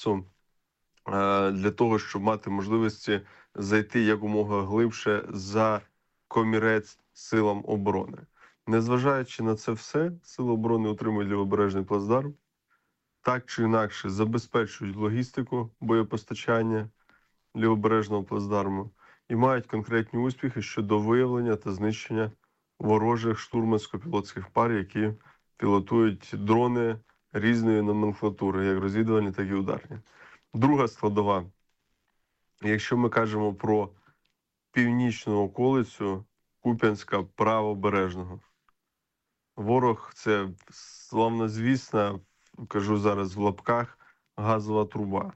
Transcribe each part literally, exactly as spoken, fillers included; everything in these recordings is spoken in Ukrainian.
часу для того, щоб мати можливості зайти якомога глибше за комірець силам оборони. Незважаючи на це все, Сили оборони утримують лівобережний плацдарм, так чи інакше забезпечують логістику боєпостачання лівобережного плацдарму і мають конкретні успіхи щодо виявлення та знищення ворожих штурмансько-пілотських пар, які пілотують дрони різної номенклатури, як розвідувальні, так і ударні. Друга складова. Якщо ми кажемо про північну околицю Куп'янська правобережного. Ворог – це славнозвісна, кажу зараз в лапках, газова труба.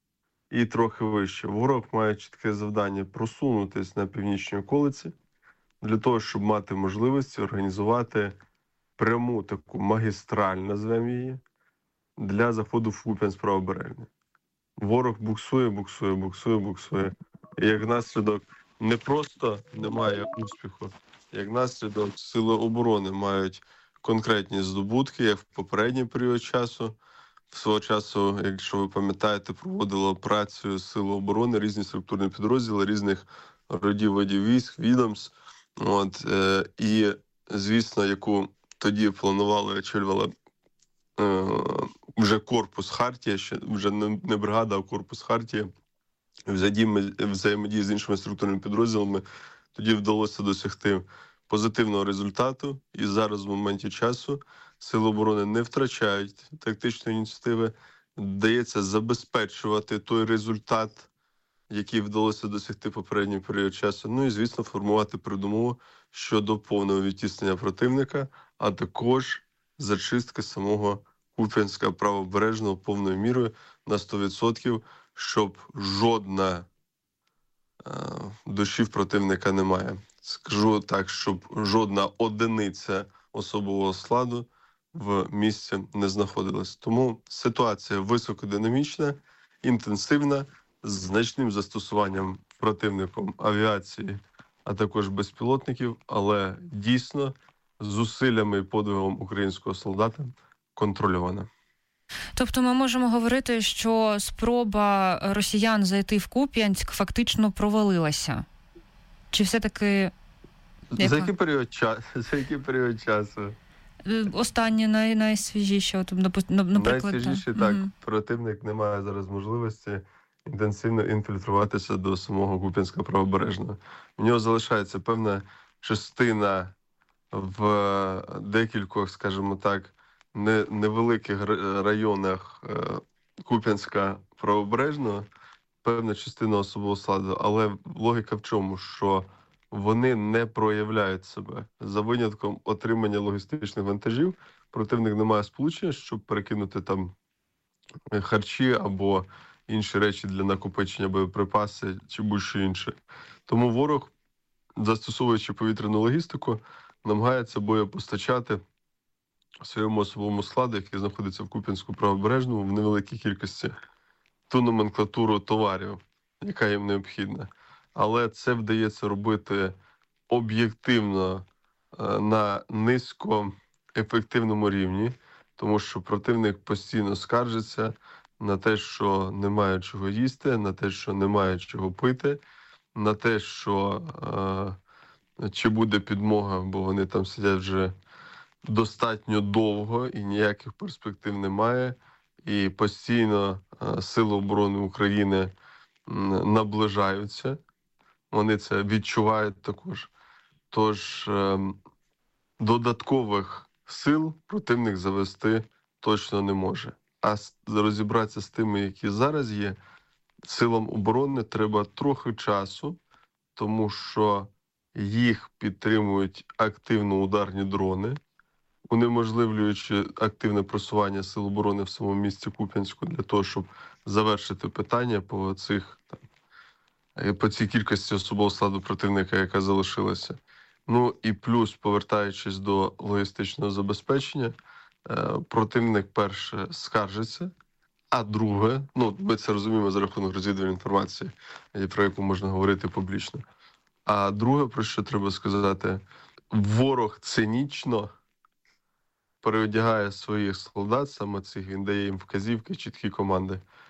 І трохи вище. Ворог має чітке завдання просунутись на північній околиці для того, щоб мати можливість організувати пряму таку магістраль, назвемо її, для заходу в Куп'янськ правобережний. Ворог буксує, буксує, буксує, буксує. І як наслідок не просто немає успіху, як наслідок Сили оборони мають конкретні здобутки, як в попередній період часу. Свого часу, якщо ви пам'ятаєте, проводили операцію Сили оборони, різні структурні підрозділи, різних родів, видів військ, відомств. От, е, і, звісно, яку тоді планували, очолювала е, вже корпус Хартія, ще вже не бригада, а корпус Хартія, взаємодії з іншими структурними підрозділами, тоді вдалося досягти позитивного результату. І зараз в моменті часу Сили оборони не втрачають тактичної ініціативи, вдається забезпечувати той результат, який вдалося досягти попередній період часу. Ну і, звісно, формувати передумову щодо повного відтіснення противника, а також зачистки самого Куп'янська правобережного повною мірою на сто відсотків, щоб жодна е, душі противника немає. Скажу так, щоб жодна одиниця особового складу в місці не знаходилась. Тому ситуація високодинамічна, інтенсивна, з значним застосуванням противником авіації, а також безпілотників, але дійсно зусиллями і подвигом українського солдата контрольована. Тобто ми можемо говорити, що спроба росіян зайти в Куп'янськ фактично провалилася? Чи все-таки... За який період часу? За який період часу? Останнє, най, найсвіжіше, от, наприклад. Найсвіжіше, так. Mm-hmm. Противник не має зараз можливості інтенсивно інфільтруватися до самого Куп'янська правобережного. В нього залишається певна частина в декількох, скажімо так, не, невеликих районах Куп'янська правобережного, певна частина особового складу, але логіка в чому, що вони не проявляють себе. За винятком отримання логістичних вантажів, противник не має сполучення, щоб перекинути там харчі або інші речі для накопичення, боєприпаси чи будь-що інше. Тому ворог, застосовуючи повітряну логістику, намагається боєпостачати своєму особовому складу, який знаходиться в Куп'янську правобережному, в невеликій кількості ту номенклатуру товарів, яка їм необхідна. Але це вдається робити об'єктивно на низькоефективному рівні, тому що противник постійно скаржиться на те, що немає чого їсти, на те, що немає чого пити, на те, що е, чи буде підмога, бо вони там сидять вже достатньо довго і ніяких перспектив немає. І постійно е, Сили оборони України наближаються. Вони це відчувають також. Тож е, додаткових сил противник завести точно не може. А розібратися з тими, які зараз є, силам оборони треба трохи часу, тому що їх підтримують активно ударні дрони, унеможливлюючи активне просування Сил оборони в самому місті Куп'янську для того, щоб завершити питання по цих там, по цій кількості особового складу противника, яка залишилася. Ну і плюс, повертаючись до логістичного забезпечення, противник, перше, скаржиться, а друге, ну, ми це розуміємо за рахунок розвідувальної інформації, про яку можна говорити публічно. А друге, про що треба сказати, ворог цинічно переодягає своїх солдат, саме цих, він дає їм вказівки, чіткі команди,